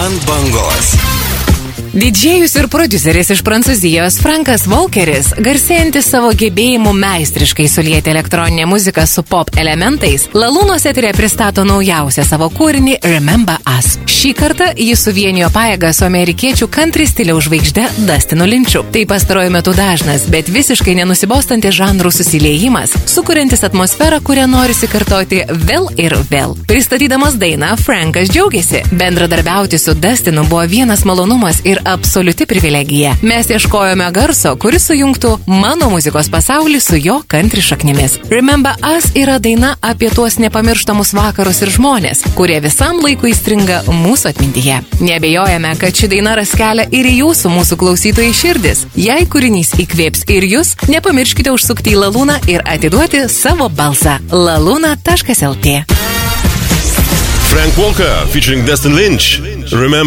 Ant bangos. Didžėjus ir prodiuseris iš Prancūzijos Frankas Walkeris, garsėjantis savo gebėjimu meistriškai sulieti elektroninę muziką su pop elementais, Lalūnos eteryje pristato naujausią savo kūrinį Remember Us. Šį kartą jis suvienijo pajėgą su amerikiečių country stiliaus žvaigžde Dustinu Lynchu. Tai pastaruoju metu dažnas, bet visiškai nenusibostantis žanrų susiliejimas, sukuriantis atmosferą, kurią norisi kartoti vėl ir vėl. Pristatydamas dainą, Frankas džiaugiasi. Bendradarbiauti su Dustinu buvo vienas malonumas ir absoliuti privilegija. Mes ieškojome garso, kuris sujungtų mano muzikos pasaulį su jo country šaknimis. Remember Us yra daina apie tuos nepamirštamus vakarus ir žmonės, kurie visam laikui įstringa mūsų atmintyje. Neabejojame, kad ši daina ras kelią ir į jūsų mūsų klausytojų širdis. Jei kūrinys įkvėps ir jūs, nepamirškite užsukti į Lalūną ir atiduoti savo balsą. laluna.lt. Frank Walker featuring Dustin Lynch. Remember